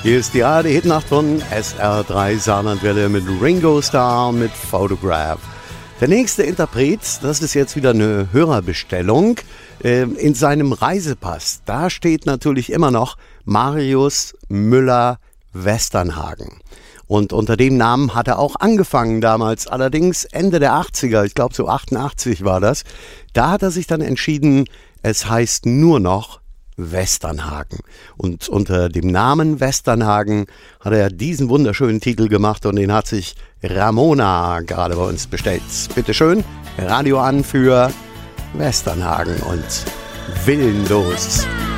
Hier ist die ARD-Hitnacht von SR3 Saarlandwelle mit Ringo Starr mit Photograph. Der nächste Interpret, das ist jetzt wieder eine Hörerbestellung, in seinem Reisepass, da steht natürlich immer noch Marius Müller-Westernhagen. Und unter dem Namen hat er auch angefangen damals, allerdings Ende der 80er, ich glaube so 88 war das. Da hat er sich dann entschieden, es heißt nur noch Westernhagen. Und unter dem Namen Westernhagen hat er diesen wunderschönen Titel gemacht und den hat sich Ramona gerade bei uns bestellt. Bitteschön, Radio an für Westernhagen und Willenlos.